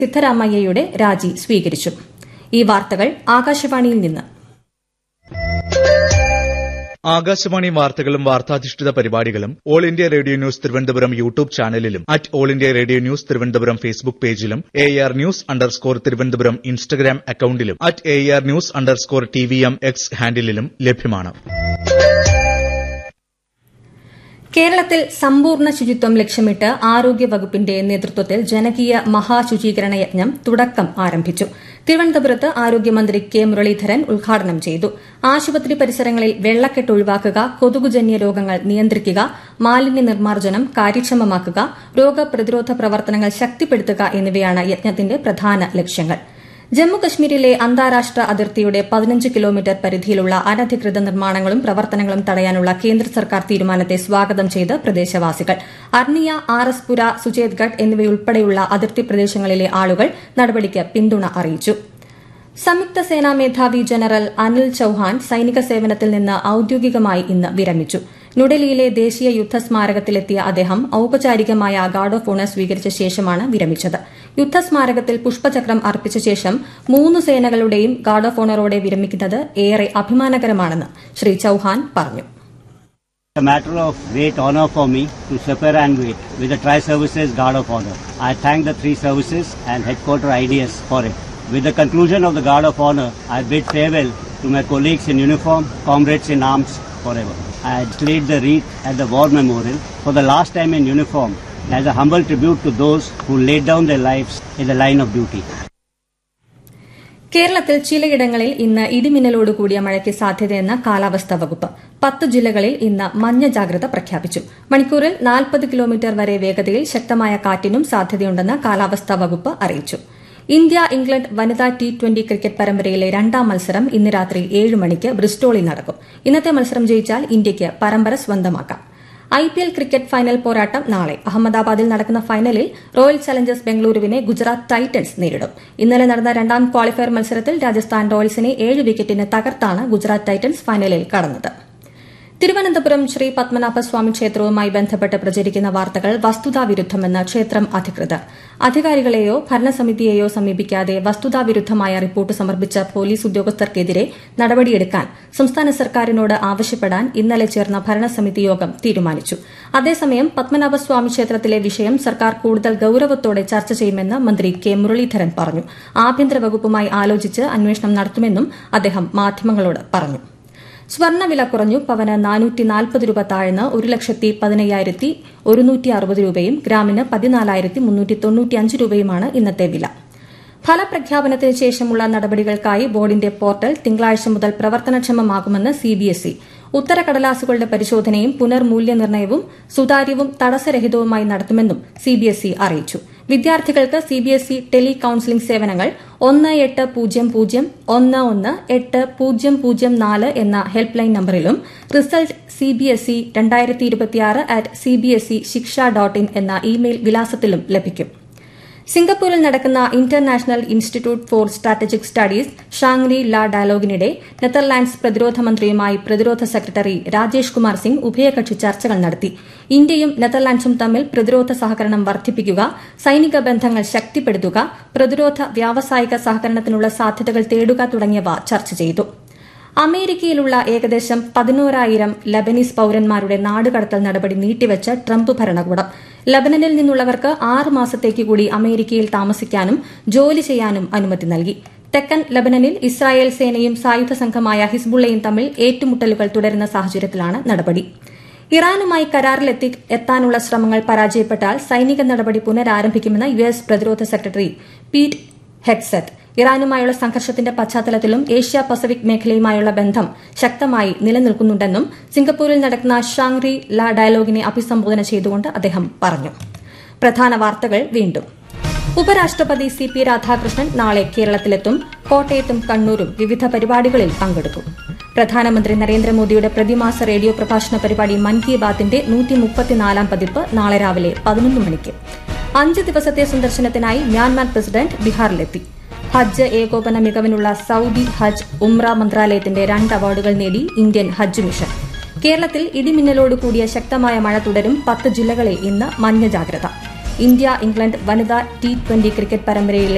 സിദ്ധരാമയ്യയുടെ രാജി സ്വീകരിച്ചു. ഈ വാർത്തകൾ ആകാശവാണിയിൽ നിന്ന്. ആകാശവാണി വാർത്തകളും വാർത്താധിഷ്ഠിത പരിപാടികളും all India radio news Thiruvananthapuram YouTube ചാനലിലും @all India radio news Thiruvananthapuram Facebook പേജിലും AR News_ തിരുവനന്തപുരം ഇൻസ്റ്റഗ്രാം അക്കൌണ്ടിലും @AR News_TVM X ഹാൻഡിലും ലഭ്യമാണ്. കേരളത്തിൽ സമ്പൂർണ്ണ ശുചിത്വം ലക്ഷ്യമിട്ട് ആരോഗ്യവകുപ്പിന്റെ നേതൃത്വത്തിൽ ജനകീയ മഹാശുചീകരണ യജ്ഞം തുടക്കം ആരംഭിച്ചു. തിരുവനന്തപുരത്ത് ആരോഗ്യമന്ത്രി കെ മുരളീധരൻ ഉദ്ഘാടനം ചെയ്തു. ആശുപത്രി പരിസരങ്ങളിൽ വെള്ളക്കെട്ട് ഒഴിവാക്കുക, കൊതുകുജന്യ രോഗങ്ങൾ നിയന്ത്രിക്കുക, മാലിന്യ നിർമ്മാർജ്ജനം കാര്യക്ഷമമാക്കുക, രോഗപ്രതിരോധ പ്രവർത്തനങ്ങൾ ശക്തിപ്പെടുത്തുക എന്നിവയാണ് യജ്ഞത്തിന്റെ പ്രധാന ലക്ഷ്യങ്ങൾ. ജമ്മുകശ്മീരിലെ അന്താരാഷ്ട്ര അതിർത്തിയുടെ 15 കിലോമീറ്റർ പരിധിയിലുള്ള അനധികൃത നിർമ്മാണങ്ങളും പ്രവർത്തനങ്ങളും തടയാനുള്ള കേന്ദ്ര സർക്കാർ തീരുമാനത്തെ സ്വാഗതം ചെയ്ത് പ്രദേശവാസികൾ. അർണിയ, RS പുര, സുചേത്ഗഡ് എന്നിവയുൾപ്പെടെയുള്ള അതിർത്തി പ്രദേശങ്ങളിലെ ആളുകൾ നടപടിക്ക് പിന്തുണ അറിയിച്ചു. സംയുക്ത സേനാ മേധാവി ജനറൽ അനിൽ ചൌഹാൻ സൈനിക സേവനത്തിൽ നിന്ന് ഔദ്യോഗികമായി ഇന്ന് വിരമിച്ചു. ന്യൂഡൽഹിയിലെ ദേശീയ യുദ്ധസ്മാരകത്തിലെത്തിയ അദ്ദേഹം ഔപചാരികമായ ഗാർഡ് ഓഫ് ഓണർ സ്വീകരിച്ച ശേഷമാണ് വിരമിച്ചത്. യുദ്ധസ്മാരകത്തിൽ പുഷ്പചക്രം അർപ്പിച്ച ശേഷം 3 സേനകളുടെയും ഗാർഡ് ഓഫ് ഓണറോടെ വിരമിക്കുന്നത് ഏറെ അഭിമാനകരമാണെന്ന് ശ്രീ ചൌഹാൻ പറഞ്ഞു. A matter of great honor for me to suffer and wait with the Tri-Services Guard of Honor. I thank the 3 services and headquarter IDS for it. With the conclusion of the Guard of Honor, I bid farewell to my colleagues in uniform, comrades in arms forever. I laid the wreath at the War Memorial for the last time in uniform as a humble tribute to those who laid down their lives in the line of duty. കേരളത്തിൽ ചിലയിടങ്ങളിൽ ഇന്ന് ഇടിമിന്നലോട് കൂടിയ മഴയ്ക്ക് സാധ്യതയെന്ന് കാലാവസ്ഥാ വകുപ്പ്. 10 ജില്ലകളിൽ ഇന്ന് മഞ്ഞ ജാഗ്രത പ്രഖ്യാപിച്ചു. മണിക്കൂറിൽ 40 കിലോമീറ്റർ വരെ വേഗതയിൽ ശക്തമായ കാറ്റിനും സാധ്യതയുണ്ടെന്ന് കാലാവസ്ഥാ വകുപ്പ് അറിയിച്ചു. ഇന്ത്യ-ഇംഗ്ലണ്ട് വനിതാ T20 ക്രിക്കറ്റ് പരമ്പരയിലെ 2ാം മത്സരം ഇന്ന് രാത്രി 7 മണിക്ക് ബ്രിസ്റ്റോളിൽ നടക്കും. ഇന്നത്തെ മത്സരം ജയിച്ചാൽ ഇന്ത്യയ്ക്ക് പരമ്പര സ്വന്തമാക്കാം. IPL ക്രിക്കറ്റ് ഫൈനൽ പോരാട്ടം നാളെ. അഹമ്മദാബാദിൽ നടക്കുന്ന ഫൈനലിൽ റോയൽ ചലഞ്ചേഴ്സ് ബംഗളൂരുവിനെ ഗുജറാത്ത് ടൈറ്റൻസ് നേരിടും. ഇന്നലെ നടന്ന 2ാം ക്വാളിഫയർ മത്സരത്തിൽ രാജസ്ഥാൻ റോയൽസിനെ 7 വിക്കറ്റിന് തകർത്താണ് ഗുജറാത്ത് ടൈറ്റൻസ് ഫൈനലിൽ കടന്നത്. തിരുവനന്തപുരം ശ്രീ പത്മനാഭസ്വാമി ക്ഷേത്രവുമായി ബന്ധപ്പെട്ട് പ്രചരിക്കുന്ന വാർത്തകൾ വസ്തുതാവിരുദ്ധമെന്ന് ക്ഷേത്രം അധികൃതർ. അധികാരികളെയോ ഭരണസമിതിയെയോ സമീപിക്കാതെ വസ്തുതാവിരുദ്ധമായ റിപ്പോർട്ട് സമർപ്പിച്ച പോലീസ് ഉദ്യോഗസ്ഥർക്കെതിരെ നടപടിയെടുക്കാൻ സംസ്ഥാന സർക്കാരിനോട് ആവശ്യപ്പെടാൻ ഇന്നലെ ചേർന്ന ഭരണസമിതി യോഗം തീരുമാനിച്ചു. അതേസമയം പത്മനാഭസ്വാമി ക്ഷേത്രത്തിലെ വിഷയം സർക്കാർ കൂടുതൽ ഗൌരവത്തോടെ ചർച്ച ചെയ്യുമെന്ന് മന്ത്രി കെ മുരളീധരൻ പറഞ്ഞു. ആഭ്യന്തര വകുപ്പുമായി ആലോചിച്ച് അന്വേഷണം നടത്തുമെന്നും അദ്ദേഹം മാധ്യമങ്ങളോട് പറഞ്ഞു. സ്വർണ്ണവില കുറഞ്ഞു. പവന് 440 രൂപ താഴ്ന്ന് 1,15,160 രൂപയും ഗ്രാമിന് 14,395 രൂപയുമാണ് ഇന്നത്തെ വില. ഫലപ്രഖ്യാപനത്തിന് ശേഷമുള്ള നടപടികൾക്കായി ബോർഡിന്റെ പോർട്ടൽ തിങ്കളാഴ്ച മുതൽ പ്രവർത്തനക്ഷമമാകുമെന്ന് CBSE. ഉത്തരക്കടലാസുകളുടെ പരിശോധനയും പുനർമൂല്യനിർണ്ണയവും സുതാര്യവും തടസ്സരഹിതവുമായി നടത്തുമെന്നും CBSE അറിയിച്ചു. വിദ്യാർത്ഥികൾക്ക് CBSE ടെലി കൌൺസിലിംഗ് സേവനങ്ങൾ 1800118004 എന്ന help line നമ്പറിലും result CBSE 2026@cbseshiksha.in എന്ന ഇമെയിൽ വിലാസത്തിലും ലഭിക്കും. സിംഗപ്പൂരിൽ നടക്കുന്ന international institute four strategic studies Shangri ലാ ഡയലോഗിനിടെ നെതർലാൻഡ്സ് പ്രതിരോധ മന്ത്രിയുമായി പ്രതിരോധ സെക്രട്ടറി രാജേഷ് കുമാർ സിംഗ് ഉഭയകക്ഷി ചർച്ചകൾ നടത്തി. ഇന്ത്യയും നെതർലാൻഡ്സും തമ്മിൽ പ്രതിരോധ സഹകരണം വർദ്ധിപ്പിക്കുക, സൈനിക ബന്ധങ്ങൾ ശക്തിപ്പെടുത്തുക, പ്രതിരോധ വ്യാവസായിക സഹകരണത്തിനുള്ള സാധ്യതകൾ തേടുക തുടങ്ങിയവ ചർച്ച ചെയ്തു. അമേരിക്കയിലുള്ള ഏകദേശം 11,000 ലബനീസ് പൌരന്മാരുടെ നാടുകടത്തൽ നടപടി നീട്ടിവെച്ച ട്രംപ് ഭരണകൂടം. ലബനനിൽ നിന്നുള്ളവർക്ക് 6 മാസത്തേക്ക് കൂടി അമേരിക്കയിൽ താമസിക്കാനും ജോലി ചെയ്യാനും അനുമതി നൽകി. തെക്കൻ ലബനനിൽ ഇസ്രായേൽ സേനയും സായുധ സംഘമായ ഹിസ്ബുള്ളയും തമ്മിൽ ഏറ്റുമുട്ടലുകൾ തുടരുന്ന സാഹചര്യത്തിലാണ് നടപടി. ഇറാനുമായി കരാറിലെത്താനുള്ള ശ്രമങ്ങൾ പരാജയപ്പെട്ടാൽ സൈനിക നടപടി പുനരാരംഭിക്കുമെന്ന് US പ്രതിരോധ സെക്രട്ടറി പീറ്റ് ഹെഗ്സെറ്റ്. ഇറാനുമായുള്ള സംഘർഷത്തിന്റെ പശ്ചാത്തലത്തിലും ഏഷ്യ പസഫിക് മേഖലയുമായുള്ള ബന്ധം ശക്തമായി നിലനിൽക്കുന്നുണ്ടെന്നും സിംഗപ്പൂരിൽ നടക്കുന്ന ഷാങ്രി ലാ ഡയലോഗിനെ അഭിസംബോധന ചെയ്തുകൊണ്ട് അദ്ദേഹം പറഞ്ഞു. പ്രധാന വാർത്തകൾ വീണ്ടും. ഉപരാഷ്ട്രപതി CP രാധാകൃഷ്ണൻ നാളെ കേരളത്തിലെത്തും. കോട്ടയത്തും കണ്ണൂരും വിവിധ പരിപാടികളിൽ പങ്കെടുക്കും. പ്രധാനമന്ത്രി നരേന്ദ്രമോദിയുടെ പ്രതിമാസ റേഡിയോ പ്രഭാഷണ പരിപാടി മൻ കി ബാത്തിന്റെ 134ാം പതിപ്പ് നാളെ രാവിലെ 11 മണിക്ക്. 5 ദിവസത്തെ സന്ദർശനത്തിനായി മ്യാൻമാർ പ്രസിഡന്റ് ബീഹാറിലെത്തി. ഹജ്ജ് ഏകോപന മികവിനുള്ള സൌദി ഹജ്ജ് ഉംറ മന്ത്രാലയത്തിന്റെ 2 അവാർഡുകൾ നേടി ഇന്ത്യൻ ഹജ്ജ് മിഷൻ. കേരളത്തിൽ ഇടിമിന്നലോട് കൂടിയ ശക്തമായ മഴ തുടരും. 10 ജില്ലകളിൽ ഇന്ന് മഞ്ഞ ജാഗ്രത. ഇന്ത്യ-ഇംഗ്ലണ്ട് വനിതാ T20 ക്രിക്കറ്റ് പരമ്പരയിലെ